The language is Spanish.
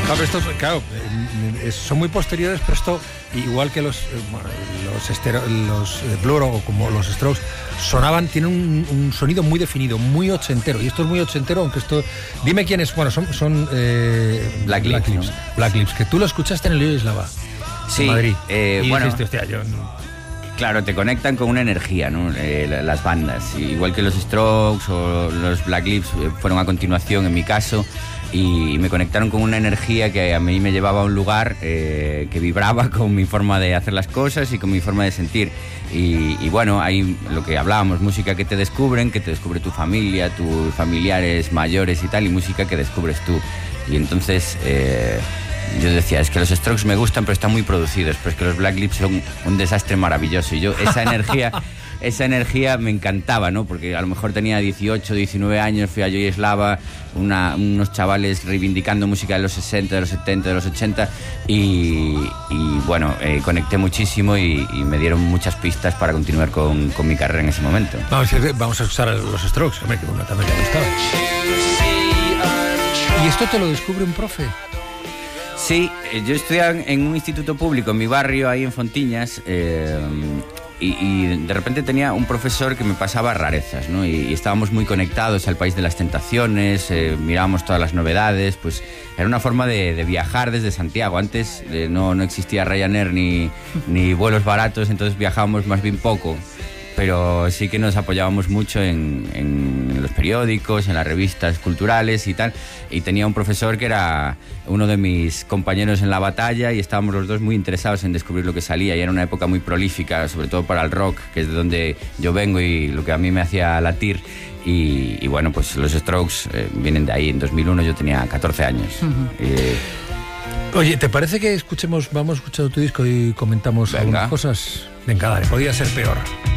Claro, estos, claro, son muy posteriores, pero esto, igual que los Blur o como los Strokes, tienen un sonido muy definido, muy ochentero. Y esto es muy ochentero, aunque esto... Dime quién es. Bueno, son Black Lips, ¿no? Black Lips, que tú lo escuchaste en el Yoislava, sí, en Madrid. Y bueno, dijiste, hostia, yo... Claro, te conectan con una energía, ¿no? Las bandas. Igual que los Strokes o los Black Lips fueron a continuación, en mi caso, y me conectaron con una energía que a mí me llevaba a un lugar que vibraba con mi forma de hacer las cosas y con mi forma de sentir. Y bueno, hay lo que hablábamos, música que te descubre tu familia, tus familiares mayores y tal, y música que descubres tú. Y entonces... yo decía, es que los Strokes me gustan, pero están muy producidos, pero es que los Black Lips son un desastre maravilloso. Y yo, esa energía me encantaba, ¿no? Porque a lo mejor tenía 18, 19 años, fui a Yoislava, unos chavales reivindicando música de los 60, de los 70, de los 80, y bueno, conecté muchísimo y me dieron muchas pistas para continuar con mi carrera en ese momento. Vamos a escuchar a los Strokes, hombre, que uno también le gustaba. ¿Y esto te lo descubre un profe? Sí, yo estudiaba en un instituto público en mi barrio, ahí en Fontiñas, y de repente tenía un profesor que me pasaba rarezas, ¿no? Y estábamos muy conectados al país de las tentaciones, mirábamos todas las novedades, pues era una forma de viajar desde Santiago. Antes no existía Ryanair ni vuelos baratos, entonces viajábamos más bien poco. Pero sí que nos apoyábamos mucho en los periódicos, en las revistas culturales y tal. Y tenía un profesor que era uno de mis compañeros en la batalla y estábamos los dos muy interesados en descubrir lo que salía. Y era una época muy prolífica, sobre todo para el rock, que es de donde yo vengo y lo que a mí me hacía latir. Y bueno, pues los Strokes vienen de ahí. En 2001 yo tenía 14 años. Oye, ¿te parece que vamos a escuchar tu disco y comentamos algunas cosas? Venga, dale, podía ser peor.